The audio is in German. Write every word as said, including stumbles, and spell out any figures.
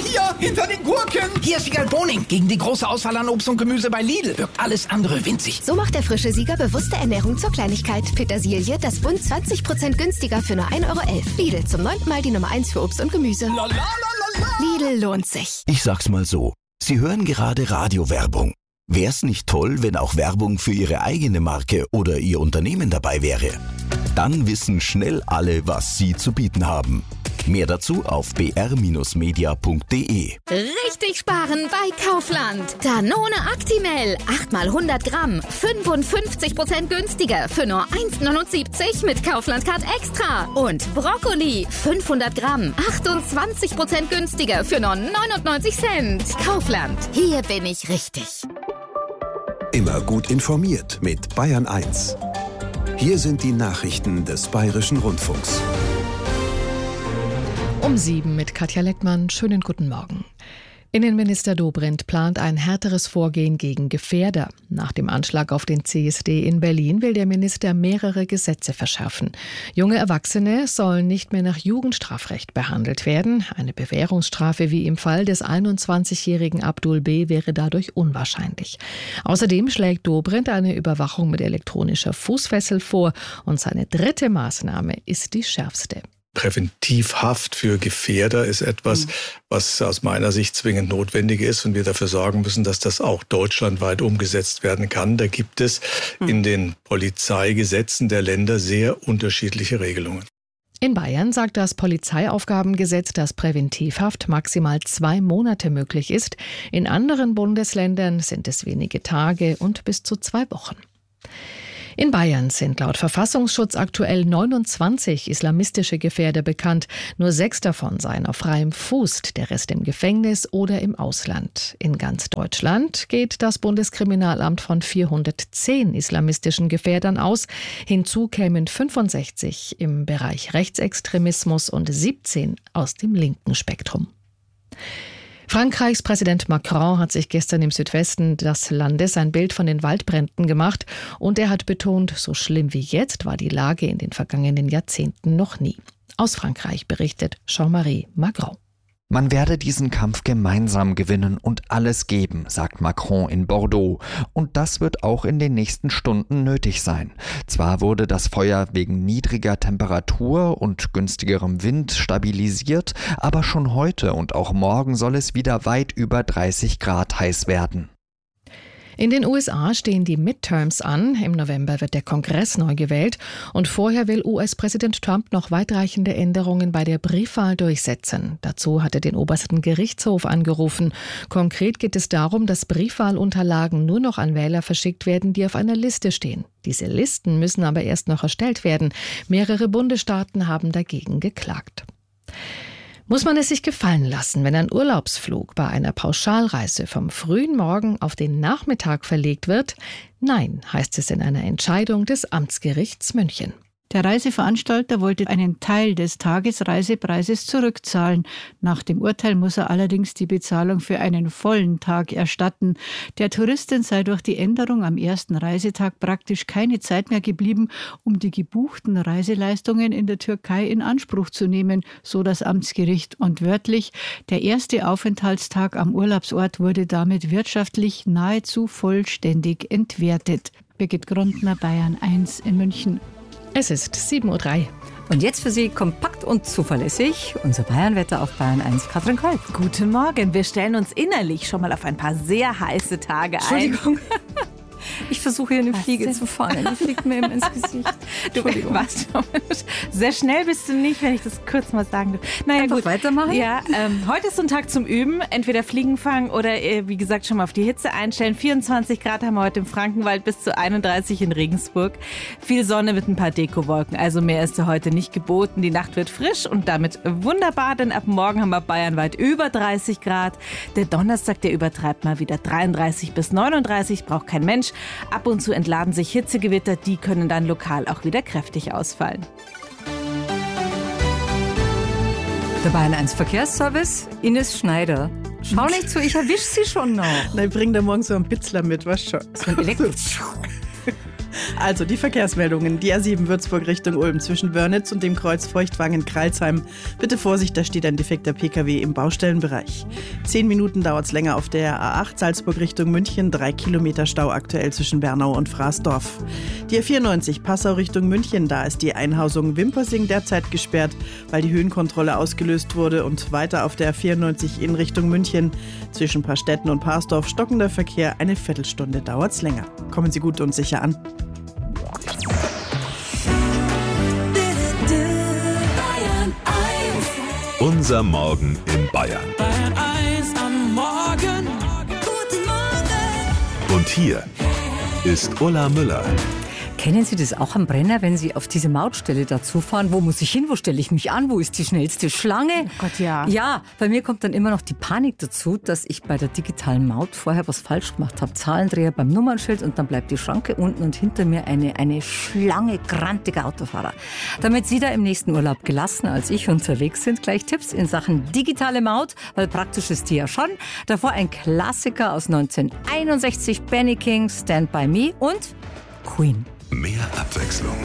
hier, hinter den Gurken. Hier ist Sieger Boning. Gegen die große Auswahl an Obst und Gemüse bei Lidl wirkt alles andere winzig. So macht der frische Sieger bewusste Ernährung zur Kleinigkeit. Petersilie, das Bund zwanzig Prozent günstiger für nur ein Euro elf. Lidl, zum neunten Mal die Nummer eins für Obst und Gemüse. La, la, la, la, la. Lidl lohnt sich. Ich sag's mal so, Sie hören gerade Radiowerbung. Wär's nicht toll, wenn auch Werbung für Ihre eigene Marke oder Ihr Unternehmen dabei wäre? Dann wissen schnell alle, was Sie zu bieten haben. Mehr dazu auf b r Bindestrich media punkt d e. Richtig sparen bei Kaufland. Danone Actimel, acht mal hundert Gramm, fünfundfünfzig Prozent günstiger für nur eins Komma neunundsiebzig mit Kaufland Card Extra. Und Brokkoli, fünfhundert Gramm, achtundzwanzig Prozent günstiger für nur neunundneunzig Cent. Kaufland, hier bin ich richtig. Immer gut informiert mit Bayern eins. Hier sind die Nachrichten des Bayerischen Rundfunks. Um sieben mit Katja Leckmann. Schönen guten Morgen. Innenminister Dobrindt plant ein härteres Vorgehen gegen Gefährder. Nach dem Anschlag auf den C S D in Berlin will der Minister mehrere Gesetze verschärfen. Junge Erwachsene sollen nicht mehr nach Jugendstrafrecht behandelt werden. Eine Bewährungsstrafe wie im Fall des einundzwanzigjährigen Abdul B. wäre dadurch unwahrscheinlich. Außerdem schlägt Dobrindt eine Überwachung mit elektronischer Fußfessel vor. Und seine dritte Maßnahme ist die schärfste. Präventivhaft für Gefährder ist etwas, was aus meiner Sicht zwingend notwendig ist und wir dafür sorgen müssen, dass das auch deutschlandweit umgesetzt werden kann. Da gibt es in den Polizeigesetzen der Länder sehr unterschiedliche Regelungen. In Bayern sagt das Polizeiaufgabengesetz, dass Präventivhaft maximal zwei Monate möglich ist. In anderen Bundesländern sind es wenige Tage und bis zu zwei Wochen. In Bayern sind laut Verfassungsschutz aktuell neunundzwanzig islamistische Gefährder bekannt. Nur sechs davon seien auf freiem Fuß, der Rest im Gefängnis oder im Ausland. In ganz Deutschland geht das Bundeskriminalamt von vierhundertzehn islamistischen Gefährdern aus. Hinzu kämen fünfundsechzig im Bereich Rechtsextremismus und siebzehn aus dem linken Spektrum. Frankreichs Präsident Macron hat sich gestern im Südwesten des Landes ein Bild von den Waldbränden gemacht und er hat betont, so schlimm wie jetzt war die Lage in den vergangenen Jahrzehnten noch nie. Aus Frankreich berichtet Jean-Marie Magron. Man werde diesen Kampf gemeinsam gewinnen und alles geben, sagt Macron in Bordeaux. Und das wird auch in den nächsten Stunden nötig sein. Zwar wurde das Feuer wegen niedriger Temperatur und günstigerem Wind stabilisiert, aber schon heute und auch morgen soll es wieder weit über dreißig Grad heiß werden. In den U S A stehen die Midterms an. Im November wird der Kongress neu gewählt. Und vorher will U S-Präsident Trump noch weitreichende Änderungen bei der Briefwahl durchsetzen. Dazu hat er den obersten Gerichtshof angerufen. Konkret geht es darum, dass Briefwahlunterlagen nur noch an Wähler verschickt werden, die auf einer Liste stehen. Diese Listen müssen aber erst noch erstellt werden. Mehrere Bundesstaaten haben dagegen geklagt. Muss man es sich gefallen lassen, wenn ein Urlaubsflug bei einer Pauschalreise vom frühen Morgen auf den Nachmittag verlegt wird? Nein, heißt es in einer Entscheidung des Amtsgerichts München. Der Reiseveranstalter wollte einen Teil des Tagesreisepreises zurückzahlen. Nach dem Urteil muss er allerdings die Bezahlung für einen vollen Tag erstatten. Der Touristin sei durch die Änderung am ersten Reisetag praktisch keine Zeit mehr geblieben, um die gebuchten Reiseleistungen in der Türkei in Anspruch zu nehmen, so das Amtsgericht. Und wörtlich, der erste Aufenthaltstag am Urlaubsort wurde damit wirtschaftlich nahezu vollständig entwertet. Birgit Grundner, Bayern eins in München. Es ist sieben Uhr drei. Und jetzt für Sie kompakt und zuverlässig unser Bayernwetter auf Bayern eins. Katrin Kolb. Guten Morgen. Wir stellen uns innerlich schon mal auf ein paar sehr heiße Tage ein. Entschuldigung. Ich versuche hier eine Was Fliege denn? zu fangen. Die fliegt mir immer ins Gesicht. Du warst schon sehr schnell bist du nicht, wenn ich das kurz mal sagen darf. Naja, Einfach gut. weitermachen? Ja, ähm, heute ist so ein Tag zum Üben. Entweder Fliegen fangen oder, äh, wie gesagt, schon mal auf die Hitze einstellen. vierundzwanzig Grad haben wir heute im Frankenwald, bis zu einunddreißig in Regensburg. Viel Sonne mit ein paar Dekowolken. Also mehr ist ja heute nicht geboten. Die Nacht wird frisch und damit wunderbar, denn ab morgen haben wir bayernweit über dreißig Grad. Der Donnerstag, der übertreibt mal wieder dreiunddreißig bis neununddreißig, braucht kein Mensch. Ab und zu entladen sich Hitzegewitter, die können dann lokal auch wieder kräftig ausfallen. Der Bayern eins Verkehrsservice, Ines Schneider. Schau nicht zu, ich erwische Sie schon noch. Nein, bring da morgen so einen Pitzler mit, weißt du schon. So ein Elektro. Also die Verkehrsmeldungen. Die A sieben Würzburg Richtung Ulm zwischen Wörnitz und dem Kreuz Feuchtwangen-Kralsheim. Bitte Vorsicht, da steht ein defekter Pkw im Baustellenbereich. Zehn Minuten dauert es länger auf der A acht Salzburg Richtung München. Drei Kilometer Stau aktuell zwischen Bernau und Fraßdorf. Die A vierundneunzig Passau Richtung München. Da ist die Einhausung Wimpersing derzeit gesperrt, weil die Höhenkontrolle ausgelöst wurde. Und weiter auf der A vierundneunzig in Richtung München. Zwischen Paarstetten und Parsdorf stockender Verkehr. Eine Viertelstunde dauert es länger. Kommen Sie gut und sicher an. Unser Morgen in Bayern. Bayern eins am Morgen. Guten Morgen. Und hier ist Ulla Müller. Kennen Sie das auch am Brenner, wenn Sie auf diese Mautstelle dazufahren? Wo muss ich hin? Wo stelle ich mich an? Wo ist die schnellste Schlange? Oh Gott, ja. Ja, bei mir kommt dann immer noch die Panik dazu, dass ich bei der digitalen Maut vorher was falsch gemacht habe. Zahlendreher beim Nummernschild und dann bleibt die Schranke unten und hinter mir eine, eine Schlange grantiger Autofahrer. Damit Sie da im nächsten Urlaub gelassener als ich unterwegs sind, gleich Tipps in Sachen digitale Maut, weil praktisch ist die ja schon. Davor ein Klassiker aus neunzehnhunderteinundsechzig, Benny King, Stand By Me und Queen. Mehr Abwechslung